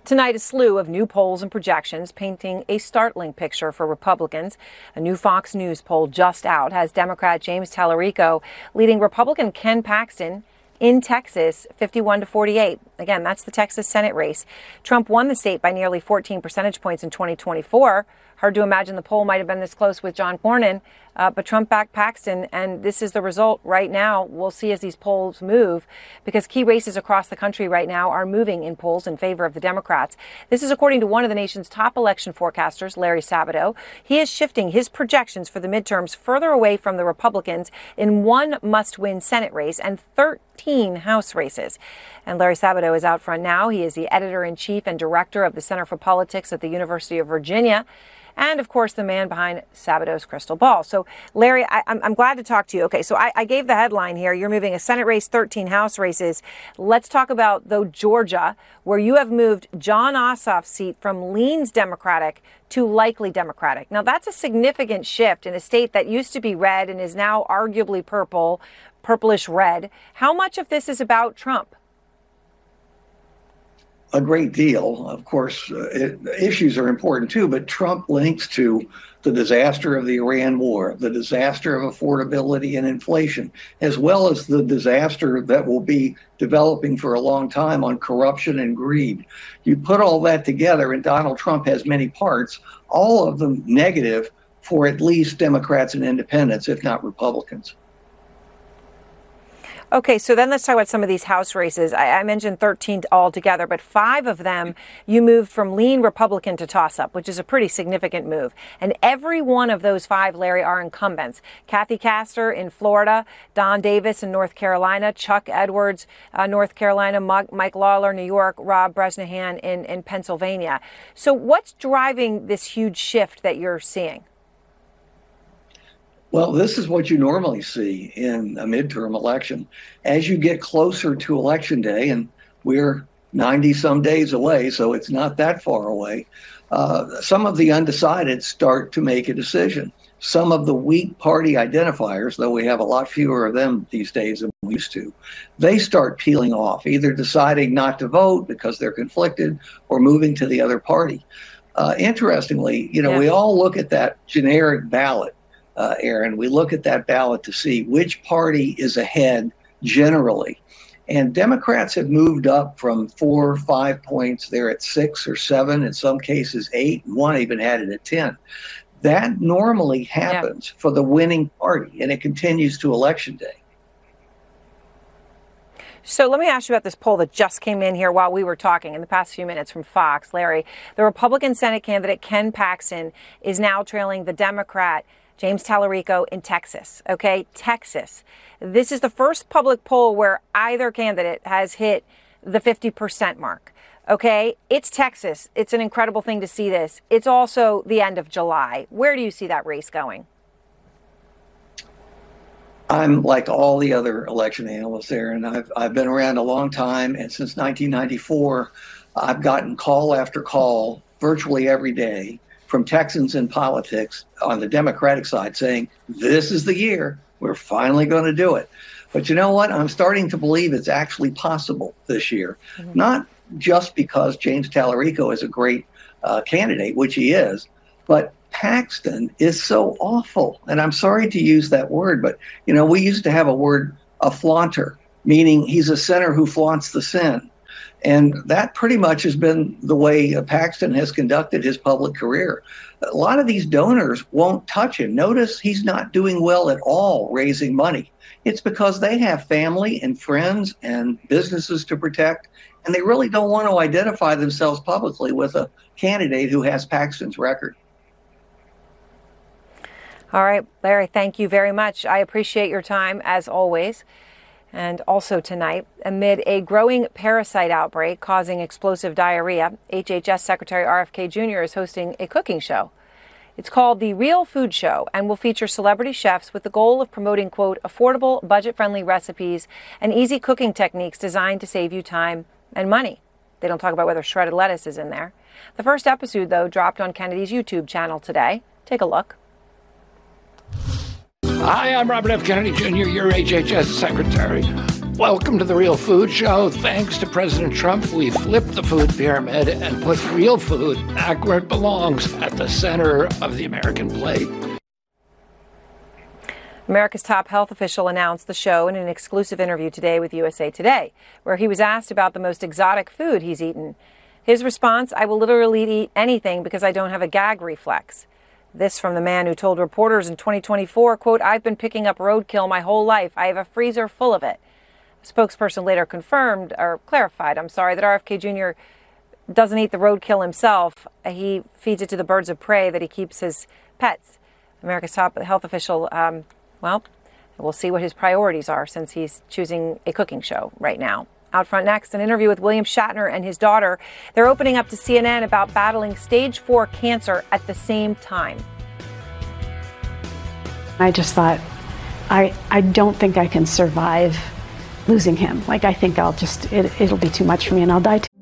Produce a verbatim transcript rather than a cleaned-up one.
Tonight, a slew of new polls and projections painting a startling picture for Republicans. A new Fox News poll just out has Democrat James Tallarico leading Republican Ken Paxton in Texas fifty-one to forty-eight. Again, that's the Texas Senate race. Trump won the state by nearly fourteen percentage points in twenty twenty-four. Hard to imagine the poll might have been this close with John Cornyn, uh, but Trump backed Paxton, and this is the result right now. We'll see as these polls move, because key races across the country right now are moving in polls in favor of the Democrats. This is according to one of the nation's top election forecasters, Larry Sabato. He is shifting his projections for the midterms further away from the Republicans in one must-win Senate race and thirteen House races. And Larry Sabato is out front now. He is the editor-in-chief and director of the Center for Politics at the University of Virginia, and, of course, the man behind Sabato's crystal ball. So, Larry, I, I'm, I'm glad to talk to you. Okay, so I, I gave the headline here. You're moving a Senate race, thirteen House races. Let's talk about, though, Georgia, where you have moved Jon Ossoff's seat from leans Democratic to likely Democratic. Now, that's a significant shift in a state that used to be red and is now arguably purple, purplish red. How much of this is about Trump? A great deal. Of course, uh, it, issues are important too, but Trump links to the disaster of the Iran war, the disaster of affordability and inflation, as well as the disaster that will be developing for a long time on corruption and greed. You put all that together, and Donald Trump has many parts, all of them negative for at least Democrats and independents, if not Republicans. Okay, so then let's talk about some of these House races. I, I mentioned thirteen altogether, but five of them you moved from lean Republican to toss-up, which is a pretty significant move. And every one of those five, Larry, are incumbents. Kathy Castor in Florida, Don Davis in North Carolina, Chuck Edwards, uh, North Carolina, Mike Lawler, New York, Rob Bresnahan in, in Pennsylvania. So what's driving this huge shift that you're seeing? Well, this is what you normally see in a midterm election. As you get closer to Election Day, and we're ninety some days away, so it's not that far away, uh, some of the undecided start to make a decision. Some of the weak party identifiers, though we have a lot fewer of them these days than we used to, they start peeling off, either deciding not to vote because they're conflicted or moving to the other party. Uh, interestingly, you know, yeah. we all look at that generic ballot. Uh, Aaron, we look at that ballot to see which party is ahead generally. And Democrats have moved up from four or five points. They're at six or seven, in some cases eight. One even had it at ten. That normally happens yeah. for the winning party, and it continues to Election Day. So let me ask you about this poll that just came in here while we were talking in the past few minutes from Fox. Larry, the Republican Senate candidate Ken Paxton is now trailing the Democrat James Tallarico in Texas. Okay, Texas. This is the first public poll where either candidate has hit the fifty percent mark. Okay, it's Texas. It's an incredible thing to see this. It's also the end of July. Where do you see that race going? I'm like all the other election analysts there, and I've I've been around a long time, and since nineteen ninety-four, I've gotten call after call virtually every day from Texans in politics on the Democratic side saying, this is the year, we're finally going to do it. But you know what? I'm starting to believe it's actually possible this year, mm-hmm. not just because James Tallarico is a great uh, candidate, which he is, but Paxton is so awful. And I'm sorry to use that word, but, you know, we used to have a word, a flaunter, meaning he's a sinner who flaunts the sin. And that pretty much has been the way Paxton has conducted his public career. A lot of these donors won't touch him. Notice he's not doing well at all raising money. It's because they have family and friends and businesses to protect, and they really don't want to identify themselves publicly with a candidate who has Paxton's record. All right, Larry, thank you very much. I appreciate your time, as always. And also tonight, amid a growing parasite outbreak causing explosive diarrhea, H H S Secretary R F K Junior is hosting a cooking show. It's called The Real Food Show and will feature celebrity chefs with the goal of promoting, quote, affordable, budget-friendly recipes and easy cooking techniques designed to save you time and money. They don't talk about whether shredded lettuce is in there. The first episode, though, dropped on Kennedy's YouTube channel today. Take a look. Hi, I'm Robert F. Kennedy Junior, your H H S Secretary. Welcome to the Real Food Show. Thanks to President Trump, we flipped the food pyramid and put real food back where it belongs, at the center of the American plate. America's top health official announced the show in an exclusive interview today with U S A Today, where he was asked about the most exotic food he's eaten. His response, "I will literally eat anything because I don't have a gag reflex." This from the man who told reporters in twenty twenty-four, quote, "I've been picking up roadkill my whole life. I have a freezer full of it." A spokesperson later confirmed, or clarified, I'm sorry, that R F K Junior doesn't eat the roadkill himself. He feeds it to the birds of prey that he keeps his pets. America's top health official, um, well, we'll see what his priorities are since he's choosing a cooking show right now. Out front next, an interview with William Shatner and his daughter. They're opening up to C N N about battling stage four cancer at the same time. I just thought, I, I don't think I can survive losing him. Like, I think I'll just, it, it'll be too much for me and I'll die too.